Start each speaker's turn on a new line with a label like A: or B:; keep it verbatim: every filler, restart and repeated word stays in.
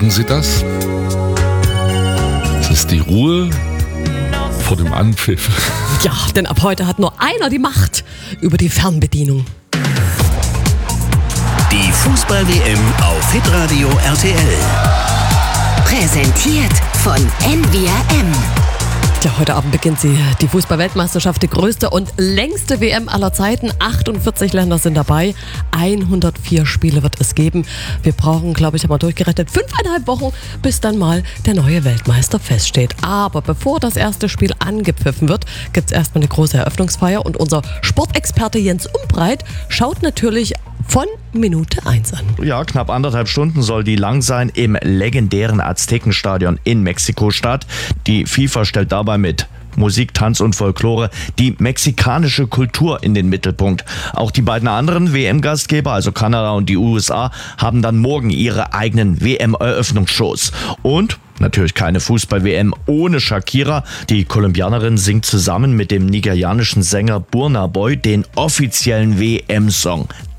A: Merken Sie das? Das ist die Ruhe vor dem Anpfiff.
B: Ja, denn ab heute hat nur einer die Macht über die Fernbedienung.
C: Die Fußball-W M auf Hitradio R T L.
D: Präsentiert von N V R M.
B: Ja, heute Abend beginnt sie, die Fußball-Weltmeisterschaft, die größte und längste W M aller Zeiten. achtundvierzig Länder sind dabei, hundertvier Spiele wird es geben. Wir brauchen, glaube ich, haben wir durchgerechnet, fünfeinhalb Wochen, bis dann mal der neue Weltmeister feststeht. Aber bevor das erste Spiel angepfiffen wird, gibt es erstmal eine große Eröffnungsfeier und unser Sportexperte Jens Umbreit schaut natürlich von Minute eins an.
E: Ja, knapp anderthalb Stunden soll die lang sein im legendären Aztekenstadion in Mexiko-Stadt. Die FIFA stellt dabei mit Musik, Tanz und Folklore die mexikanische Kultur in den Mittelpunkt. Auch die beiden anderen W M-Gastgeber, also Kanada und die U S A, haben dann morgen ihre eigenen W M-Eröffnungsshows. Und natürlich keine Fußball-W M ohne Shakira. Die Kolumbianerin singt zusammen mit dem nigerianischen Sänger Burna Boy den offiziellen W M-Song